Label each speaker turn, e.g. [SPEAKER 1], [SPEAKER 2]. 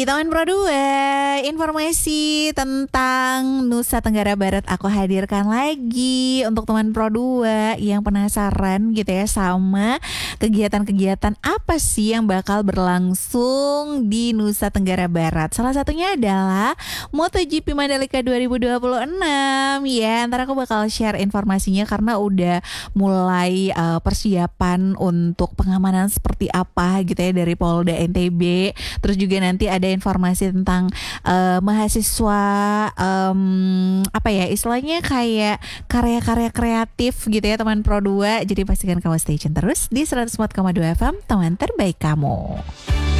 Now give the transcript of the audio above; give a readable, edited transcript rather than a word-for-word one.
[SPEAKER 1] Teman Pro 2, informasi tentang Nusa Tenggara Barat aku hadirkan lagi untuk teman Pro 2 yang penasaran gitu ya sama kegiatan-kegiatan apa sih yang bakal berlangsung di Nusa Tenggara Barat. Salah satunya adalah MotoGP Mandalika 2026 ya. Ntar aku bakal share informasinya karena udah mulai persiapan untuk pengamanan seperti apa gitu ya dari Polda NTB. Terus juga nanti ada informasi tentang mahasiswa apa ya istilahnya kayak karya-karya kreatif gitu ya teman Pro 2. Jadi pastikan kamu stay tune terus di 104,2 FM teman terbaik kamu.